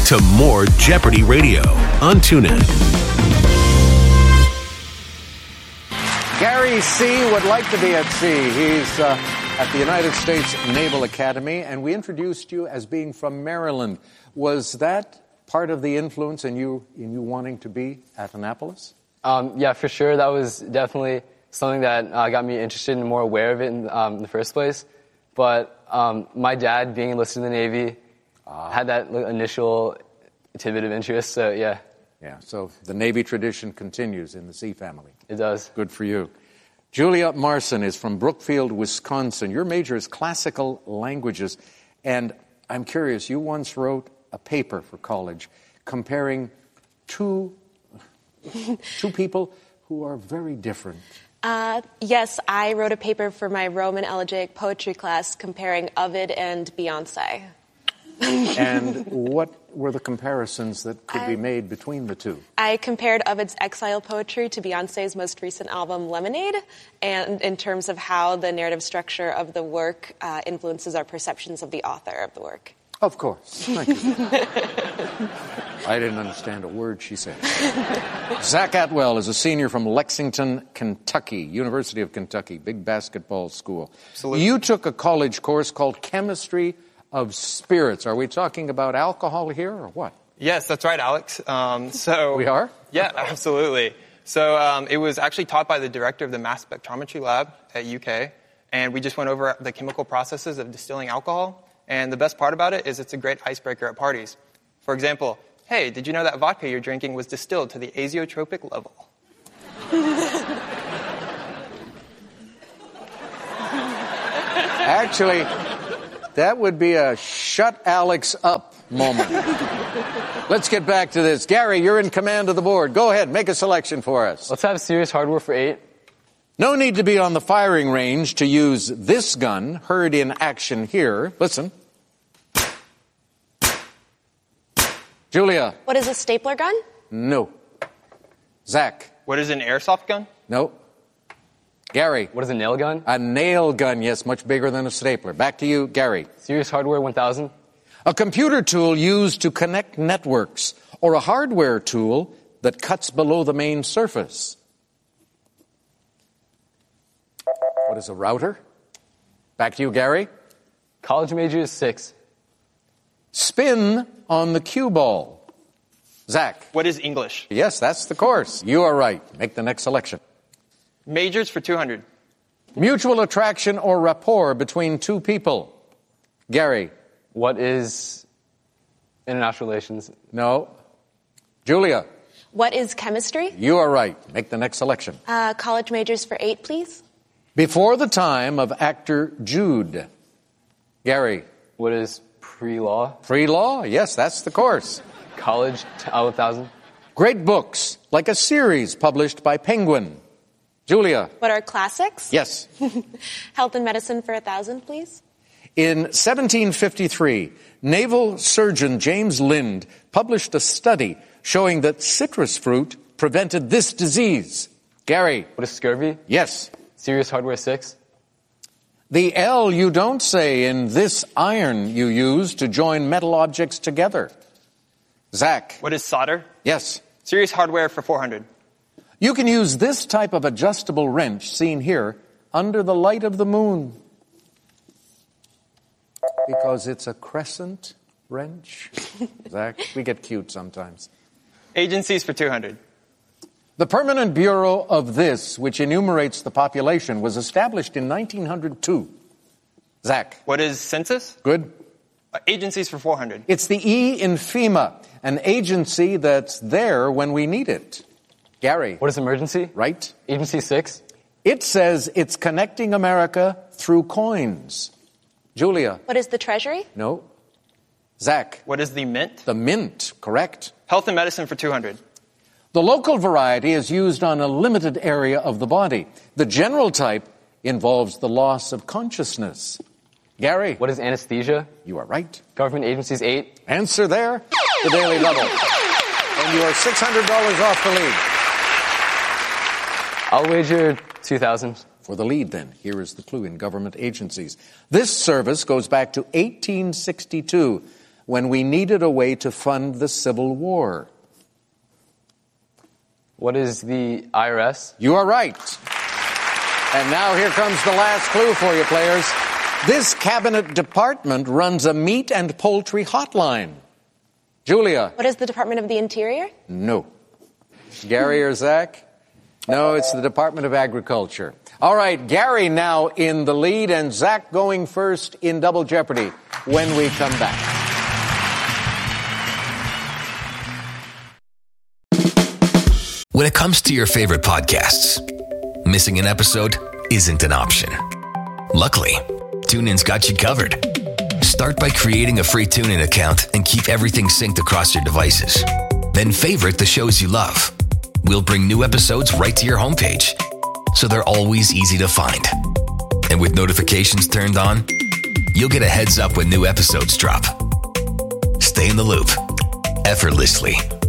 to more Jeopardy Radio on TuneIn. Gary C. would like to be at sea. He's at the United States Naval Academy, and we introduced you as being from Maryland. Was that part of the influence in you wanting to be at Annapolis? Yeah, for sure. That was definitely something that got me interested and more aware of it in the first place. But my dad, being enlisted in the Navy, had that initial tidbit of interest, so yeah. Yeah, so the Navy tradition continues in the C family. It does. Good for you. Julia Marson is from Brookfield, Wisconsin. Your major is classical languages. And I'm curious, you once wrote a paper for college comparing two people who are very different. Yes, I wrote a paper for my Roman elegiac poetry class comparing Ovid and Beyonce. And what were the comparisons that could be made between the two? I compared Ovid's exile poetry to Beyonce's most recent album, Lemonade, and in terms of how the narrative structure of the work influences our perceptions of the author of the work. Of course. Thank you. I didn't understand a word she said. Zach Atwell is a senior from Lexington, Kentucky, University of Kentucky, big basketball school. Absolutely. You took a college course called Chemistry of Spirits. Are we talking about alcohol here or what? Yes, that's right, Alex. So we are? Yeah, absolutely. So it was actually taught by the director of the mass spectrometry lab at UK, and we just went over the chemical processes of distilling alcohol. And the best part about it is it's a great icebreaker at parties. For example, hey, did you know that vodka you're drinking was distilled to the azeotropic level? Actually, that would be a shut Alex up moment. Let's get back to this. Gary, you're in command of the board. Go ahead, make a selection for us. Let's have serious hardware for 8. No need to be on the firing range to use this gun, heard in action here. Listen. Julia. What is a stapler gun? No. Zach. What is an airsoft gun? No. Gary. What is a nail gun? A nail gun, yes, much bigger than a stapler. Back to you, Gary. Serious hardware 1000. A computer tool used to connect networks, or a hardware tool that cuts below the main surface. What is a router? Back to you, Gary. College major is 6. Spin on the cue ball. Zach. What is English? Yes, that's the course. You are right. Make the next selection. Majors for 200. Mutual attraction or rapport between two people. Gary. What is international relations? No. Julia. What is chemistry? You are right. Make the next selection. College majors for 8, please. Before the time of actor Jude. Gary. What is pre-law? Pre-law? Yes, that's the course. College 1000. Great books, like a series published by Penguin. Julia. What are classics? Yes. Health and medicine for 1,000, please. In 1753, naval surgeon James Lind published a study showing that citrus fruit prevented this disease. Gary. What is scurvy? Yes. Serious hardware 6. The L you don't say in this iron you use to join metal objects together. Zach. What is solder? Yes. Serious hardware for 400. You can use this type of adjustable wrench, seen here, under the light of the moon. Because it's a crescent wrench. Zach, we get cute sometimes. Agencies for 200. The Permanent Bureau of this, which enumerates the population, was established in 1902. Zach. What is census? Good. Agencies for 400. It's the E in FEMA, an agency that's there when we need it. Gary. What is emergency? Right. Agency 6. It says it's connecting America through coins. Julia. What is the Treasury? No. Zach. What is the mint? The mint, correct. Health and medicine for 200. The local variety is used on a limited area of the body. The general type involves the loss of consciousness. Gary. What is anesthesia? You are right. Government agencies 8. Answer there, the Daily Double. And you are $600 off the lead. I'll wager 2,000. For the lead, then, here is the clue in government agencies. This service goes back to 1862, when we needed a way to fund the Civil War? What is the IRS? You are right. And now here comes the last clue for you, players. This cabinet department runs a meat and poultry hotline. Julia? What is the Department of the Interior? No. Gary or Zach? No, it's the Department of Agriculture. All right, Gary now in the lead and Zach going first in Double Jeopardy when we come back. When it comes to your favorite podcasts, missing an episode isn't an option. Luckily, TuneIn's got you covered. Start by creating a free TuneIn account and keep everything synced across your devices. Then favorite the shows you love. We'll bring new episodes right to your homepage, so they're always easy to find. And with notifications turned on, you'll get a heads up when new episodes drop. Stay in the loop effortlessly